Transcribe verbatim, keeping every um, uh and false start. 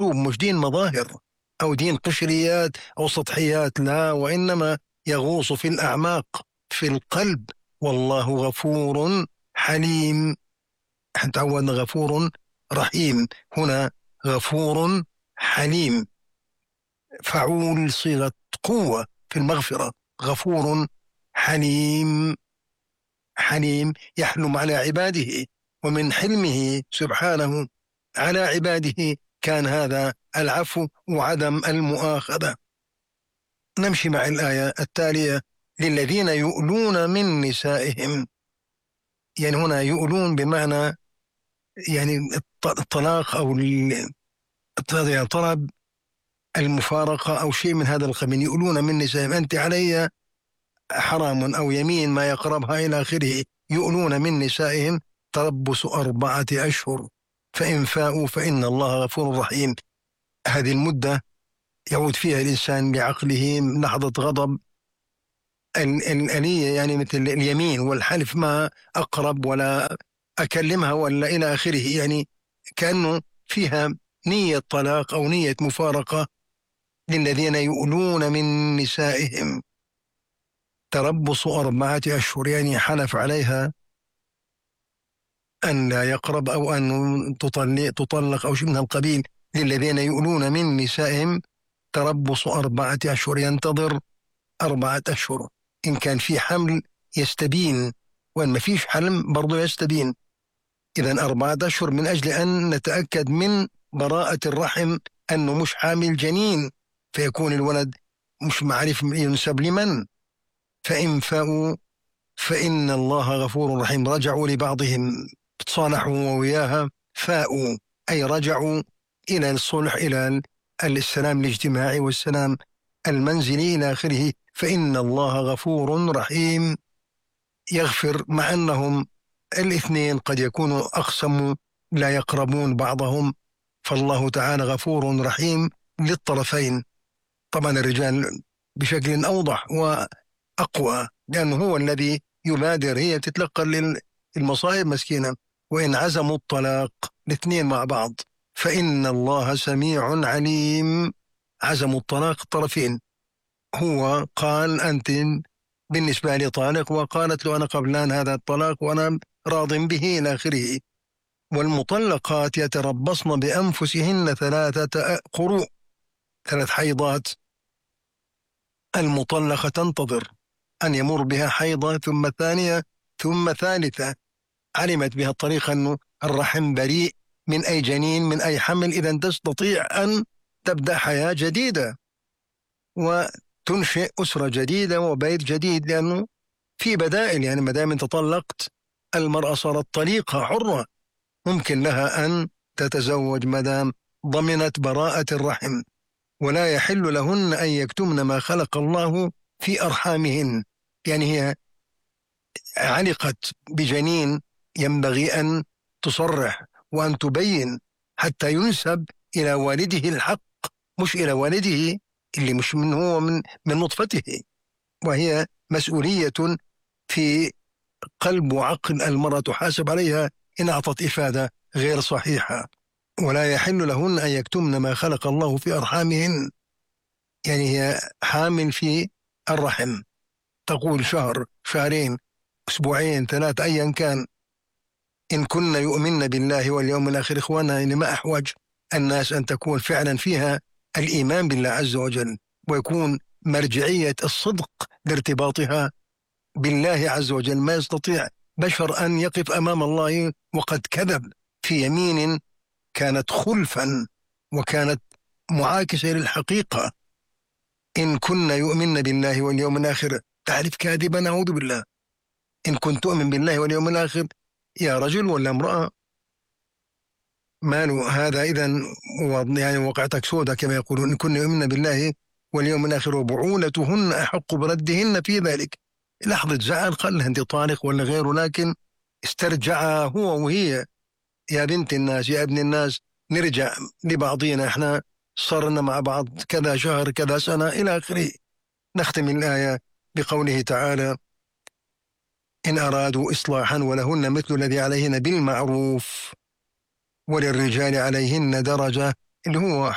قلوب، مش دين مظاهر أو دين قشريات أو سطحيات، لا، وإنما يغوص في الأعماق في القلب. والله غفور حليم. احنا تعودنا غفور رحيم، هنا غفور حليم، فعول صيغة قوة في المغفرة. غفور حليم، حليم يحلم على عباده، ومن حلمه سبحانه على عباده كان هذا العفو وعدم المؤاخذة. نمشي مع الآية التالية: للذين يؤلون من نسائهم. يعني هنا يؤلون بمعنى يعني الطلاق أو طلب المفارقة أو شيء من هذا القبيل. يؤلون من نسائهم، أنت علي حرام أو يمين ما يقربها إلى آخره. يؤلون من نسائهم تربص أربعة أشهر فإن فاءوا فإن الله غفور رحيم. هذه المدة يعود فيها الإنسان بعقله لحظة غضب الآلية، يعني مثل اليمين والحلف ما أقرب ولا أكلمها ولا إلى آخره، يعني كأنه فيها نية طلاق أو نية مفارقة. للذين يؤلون من نسائهم تربص أربعة أشهر، يعني حلف عليها أن لا يقرب أو أن تطلق, تطلق أو شيء من القبيل. للذين يؤلون من نسائهم تربص أربعة أشهر، ينتظر أربعة أشهر. إن كان في حمل يستبين، وإن ما فيش حمل برضو يستبين. إذن أربعة أشهر من أجل أن نتأكد من براءة الرحم أنه مش حامل جنين، فيكون الولد مش معرف ينسب لمن. فإن فاءوا فإن الله غفور رحيم. رجعوا لبعضهم، تصالحوا وياها. فاءوا أي رجعوا إلى الصلح، إلى السلام الاجتماعي والسلام المنزلي إلى آخره. فإن الله غفور رحيم، يغفر، مع أنهم الاثنين قد يكونوا أقسموا لا يقربون بعضهم، فالله تعالى غفور رحيم للطرفين. طبعا الرجال بشكل أوضح وأقوى، لأنه هو الذي يبادر، هي تتلقى للمصائب مسكينة. وإن عزموا الطلاق الاثنين مع بعض فإن الله سميع عليم. عزموا الطلاق الطرفين، هو قال أنت بالنسبة لي طالق، وقالت له أنا قبلان هذا الطلاق وأنا راض به إلى آخره. والمطلقات يتربصن بأنفسهن ثلاثة قروء، ثلاث حيضات. المطلقة تنتظر أن يمر بها حيضة ثم ثانية ثم ثالثة، علمت بها الطريقة أنه الرحم بريء من أي جنين من أي حمل، إذن تستطيع أن تبدأ حياة جديدة وتنشئ أسرة جديدة وبيت جديد، لأنه في بدائل. يعني ما دام تطلقت المرأة صارت طليقة حرة، ممكن لها أن تتزوج ما دام ضمنت براءة الرحم. ولا يحل لهن أن يكتمن ما خلق الله في أرحامهن، يعني هي علقت بجنين ينبغي أن تصرح وأن تبين حتى ينسب إلى والده الحق، مش إلى والده اللي مش من هو من, من نطفته. وهي مسؤولية في قلب وعقل المرأة تحاسب عليها إن أعطت إفادة غير صحيحة. ولا يحل لهن أن يكتمن ما خلق الله في أرحامهن، يعني هي حامل في الرحم، تقول شهر، شهرين، أسبوعين، ثلاثة، أيا كان. إن كن يؤمن بالله واليوم الآخر إخوانا، لما أحوج الناس أن تكون فعلا فيها الإيمان بالله عز وجل، ويكون مرجعية الصدق لارتباطها بالله عز وجل. ما يستطيع بشر أن يقف أمام الله وقد كذب في يمين كانت خلفا وكانت معاكسة للحقيقة. إن كن يؤمن بالله واليوم الآخر، تعرف كاذبا، نعوذ بالله. إن كنت تؤمن بالله واليوم الآخر يا رجل ولا امرأة، ماله هذا إذن؟ يعني وقعتك سودة كما يقولون. إن كن يؤمن بالله واليوم الآخر وبعولتهن أحق بردهن في ذلك. لحظة زعل قال أنت طالق ولا غيره، لكن استرجع هو وهي. يا بنت الناس، يا ابن الناس، نرجع لبعضنا، احنا صرنا مع بعض كذا شهر كذا سنة إلى آخره. نختم الآية بقوله تعالى: إن أرادوا إصلاحا ولهن مثل الذي عليهن بالمعروف وللرجال عليهن درجة، اللي هو